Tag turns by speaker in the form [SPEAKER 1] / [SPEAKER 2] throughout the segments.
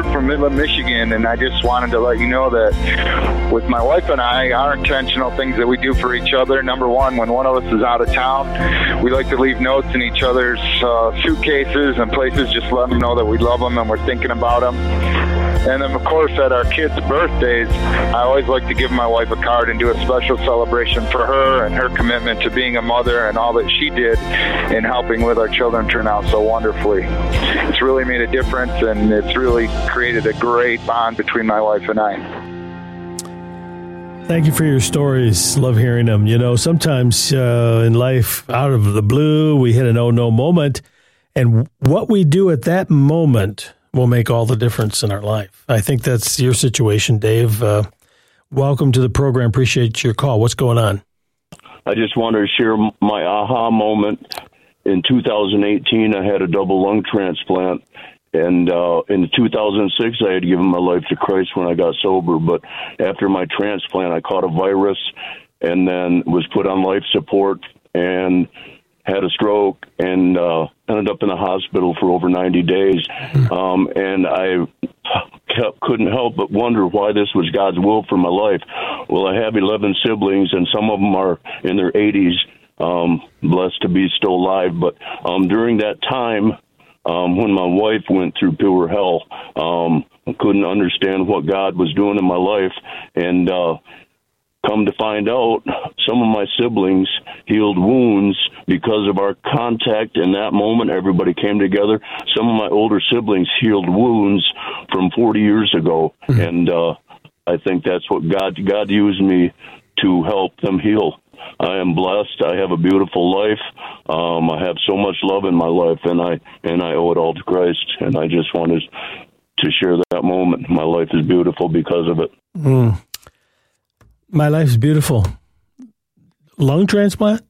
[SPEAKER 1] Burt from Midland, Michigan, and I just wanted to let you know that with my wife and I, our intentional things that we do for each other, number one, when one of us is out of town, we like to leave notes in each other's suitcases and places, just let them know that we love them and we're thinking about them. And then, of course, at our kids' birthdays, I always like to give my wife a card and do a special celebration for her and her commitment to being a mother and all that she did in helping with our children turn out so wonderfully. It's really made a difference, and it's really created a great bond between my wife and I.
[SPEAKER 2] Thank you for your stories. Love hearing them. You know, sometimes in life, out of the blue, we hit an oh-no moment, and what we do at that moment will make all the difference in our life. I think that's your situation, Dave. Welcome to the program. Appreciate your call. What's going on?
[SPEAKER 3] I just wanted to share my aha moment. In 2018, I had a double lung transplant. And in 2006, I had given my life to Christ when I got sober. But after my transplant, I caught a virus and then was put on life support and had a stroke and ended up in the hospital for over 90 days. And I couldn't help but wonder why this was God's will for my life. Well, I have 11 siblings, and some of them are in their 80s, blessed to be still alive. But during that time, when my wife went through pure hell, I couldn't understand what God was doing in my life. And come to find out, some of my siblings healed wounds because of our contact in that moment. Everybody came together. Some of my older siblings healed wounds from 40 years ago. And I think that's what God used me to help them heal. I am blessed. I have a beautiful life. I have so much love in my life, and I owe it all to Christ. And I just wanted to share that moment. My life is beautiful because of it.
[SPEAKER 2] My life's beautiful. Lung transplant?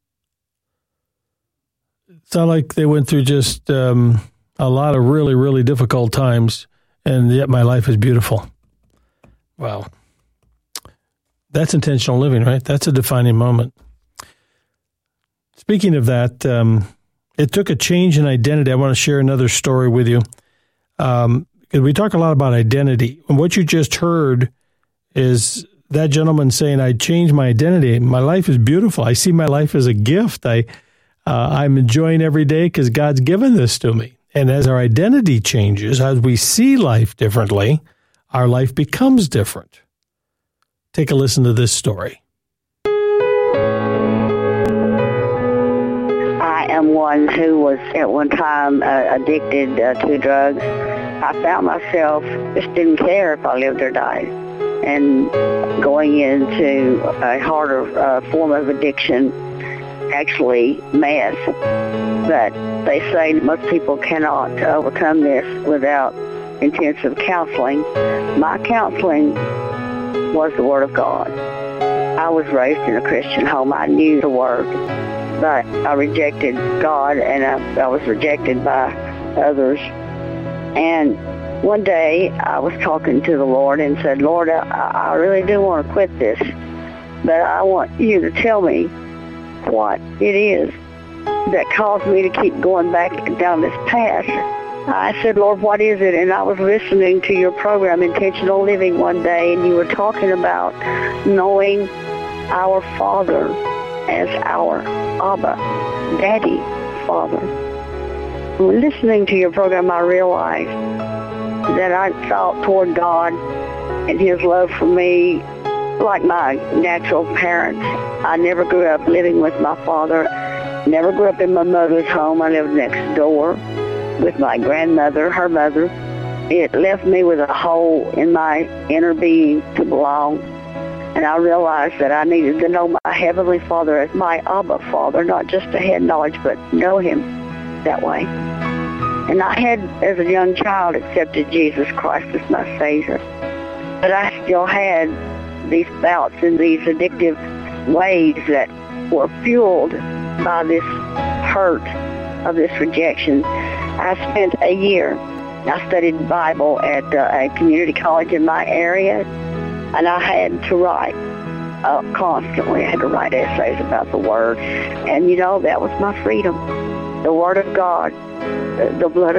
[SPEAKER 2] Sound like they went through just a lot of really, really difficult times, and yet my life is beautiful. Wow. That's intentional living, right? That's a defining moment. Speaking of that, it took a change in identity. I want to share another story with you. We talk a lot about identity. And what you just heard is that gentleman saying, I changed my identity. My life is beautiful. I see my life as a gift. I'm enjoying every day because God's given this to me. And as our identity changes, as we see life differently, our life becomes different. Take a listen to this story.
[SPEAKER 4] I am one who was at one time addicted to drugs. I found myself just didn't care if I lived or died. And going into a harder form of addiction, actually meth. But they say most people cannot overcome this without intensive counseling. My counseling was the Word of God. I was raised in a Christian home. I knew the Word, but I rejected God, and I was rejected by others. And one day I was talking to the Lord and said, Lord, I really do want to quit this, but I want you to tell me what it is that caused me to keep going back down this path. I said, Lord, what is it? And I was listening to your program, Intentional Living, one day, and you were talking about knowing our Father as our Abba, Daddy, Father. When listening to your program, I realized that I felt toward God and His love for me like my natural parents. I never grew up living with my father, never grew up in my mother's home. I lived next door with my grandmother, her mother. It left me with a hole in my inner being to belong. And I realized that I needed to know my Heavenly Father as my Abba Father, not just a head knowledge, but know Him that way. And I had, as a young child, accepted Jesus Christ as my Savior. But I still had these bouts and these addictive ways that were fueled by this hurt of this rejection. I spent a year. I studied Bible at a community college in my area, and I had to write constantly. I had to write essays about the Word. And, that was my freedom. The Word of God, the blood